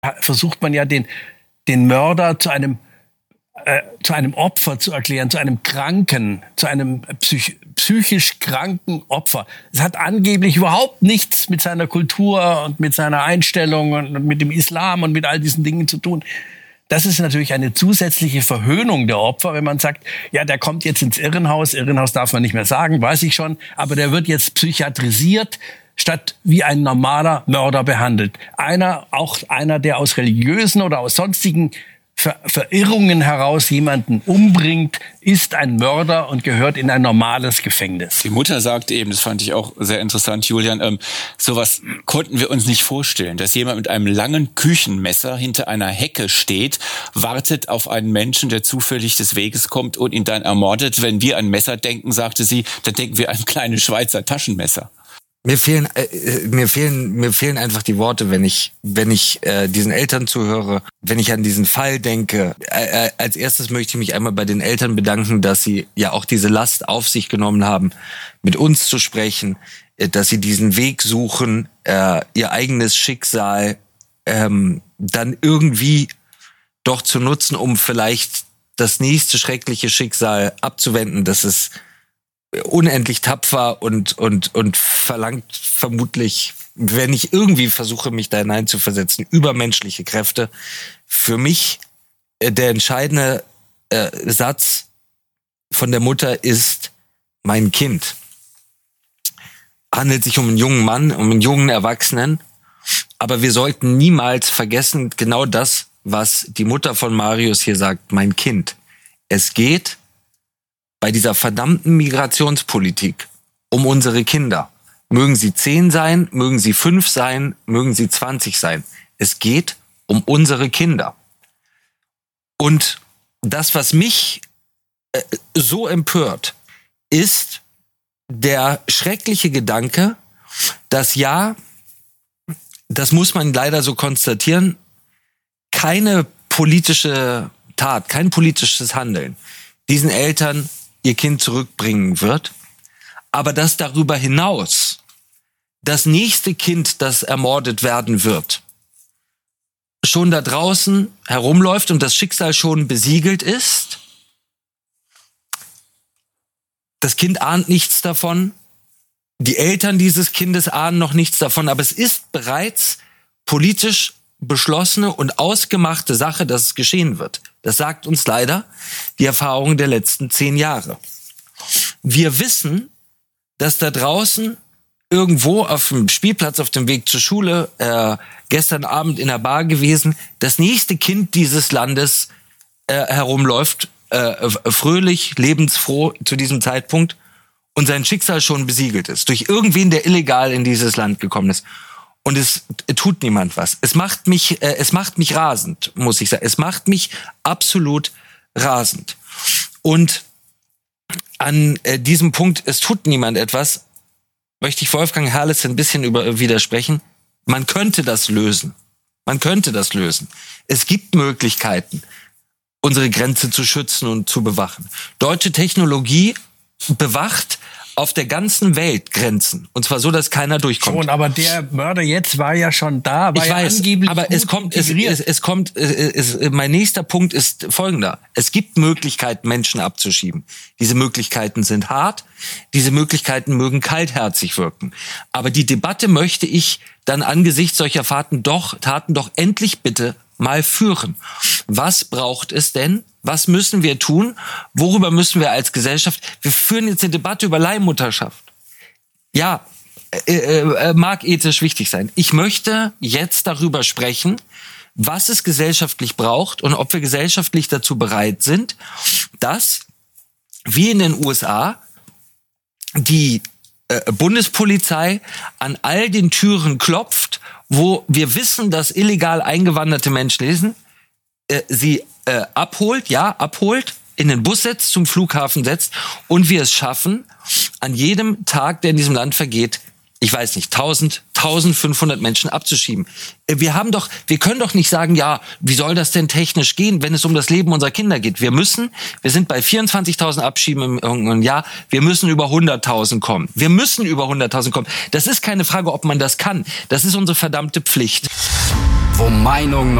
versucht man ja den Mörder zu einem Opfer zu erklären, zu einem Kranken, zu einem psychisch kranken Opfer. Es hat angeblich überhaupt nichts mit seiner Kultur und mit seiner Einstellung und mit dem Islam und mit all diesen Dingen zu tun. Das ist natürlich eine zusätzliche Verhöhnung der Opfer, wenn man sagt, ja, der kommt jetzt ins Irrenhaus. Irrenhaus darf man nicht mehr sagen, weiß ich schon. Aber der wird jetzt psychiatrisiert, statt wie ein normaler Mörder behandelt. Einer, der aus religiösen oder aus sonstigen Verirrungen heraus jemanden umbringt, ist ein Mörder und gehört in ein normales Gefängnis. Die Mutter sagt eben, das fand ich auch sehr interessant, Julian, sowas konnten wir uns nicht vorstellen, dass jemand mit einem langen Küchenmesser hinter einer Hecke steht, wartet auf einen Menschen, der zufällig des Weges kommt und ihn dann ermordet. Wenn wir an Messer denken, sagte sie, dann denken wir an kleine Schweizer Taschenmesser. Mir fehlen einfach die Worte, wenn ich diesen Eltern zuhöre, wenn ich an diesen Fall denke. Als erstes möchte ich mich einmal bei den Eltern bedanken, dass sie ja auch diese Last auf sich genommen haben, mit uns zu sprechen, dass sie diesen Weg suchen, ihr eigenes Schicksal dann irgendwie doch zu nutzen, um vielleicht das nächste schreckliche Schicksal abzuwenden. Das ist unendlich tapfer und verlangt vermutlich, wenn ich irgendwie versuche, mich da hineinzuversetzen, übermenschliche Kräfte. Für mich der entscheidende Satz von der Mutter ist: Mein Kind. Handelt sich um einen jungen Mann, um einen jungen Erwachsenen. Aber wir sollten niemals vergessen, genau das, was die Mutter von Marius hier sagt: Mein Kind. Es geht bei dieser verdammten Migrationspolitik um unsere Kinder. Mögen sie 10 sein, mögen sie 5 sein, mögen sie 20 sein. Es geht um unsere Kinder. Und das, was mich so empört, ist der schreckliche Gedanke, dass das muss man leider so konstatieren, keine politische Tat, kein politisches Handeln diesen Eltern ihr Kind zurückbringen wird, aber dass darüber hinaus das nächste Kind, das ermordet werden wird, schon da draußen herumläuft und das Schicksal schon besiegelt ist. Das Kind ahnt nichts davon, die Eltern dieses Kindes ahnen noch nichts davon, aber es ist bereits politisch beschlossene und ausgemachte Sache, dass es geschehen wird. Das sagt uns leider die Erfahrung der letzten 10 Jahre. Wir wissen, dass da draußen irgendwo auf dem Spielplatz auf dem Weg zur Schule, gestern Abend in der Bar gewesen, das nächste Kind dieses Landes herumläuft, fröhlich, lebensfroh zu diesem Zeitpunkt und sein Schicksal schon besiegelt ist. Durch irgendwen, der illegal in dieses Land gekommen ist. Und es tut niemand was. Es macht mich rasend, muss ich sagen. Es macht mich absolut rasend. Und an diesem Punkt, es tut niemand etwas, möchte ich Wolfgang Herrles ein bisschen widersprechen. Man könnte das lösen. Es gibt Möglichkeiten, unsere Grenze zu schützen und zu bewachen. Deutsche Technologie bewacht auf der ganzen Welt Grenzen. Und zwar so, dass keiner durchkommt. Schon, aber der Mörder jetzt war ja schon da. Ich weiß, aber mein nächster Punkt ist folgender. Es gibt Möglichkeiten, Menschen abzuschieben. Diese Möglichkeiten sind hart. Diese Möglichkeiten mögen kaltherzig wirken. Aber die Debatte möchte ich dann angesichts solcher Taten doch endlich bitte mal führen. Was braucht es denn? Was müssen wir tun? Worüber müssen wir als Gesellschaft? Wir führen jetzt eine Debatte über Leihmutterschaft. Ja, mag ethisch wichtig sein. Ich möchte jetzt darüber sprechen, was es gesellschaftlich braucht und ob wir gesellschaftlich dazu bereit sind, dass, wie in den USA, die Bundespolizei an all den Türen klopft, wo wir wissen, dass illegal eingewanderte Menschen lesen, sie abholt, in den Bus setzt, zum Flughafen setzt und wir es schaffen, an jedem Tag, der in diesem Land vergeht, ich weiß nicht, 1500 Menschen abzuschieben. Wir können doch nicht sagen, ja, wie soll das denn technisch gehen, wenn es um das Leben unserer Kinder geht? Wir sind bei 24.000 Abschieben im Jahr, wir müssen über 100.000 kommen. Das ist keine Frage, ob man das kann. Das ist unsere verdammte Pflicht. wo Meinung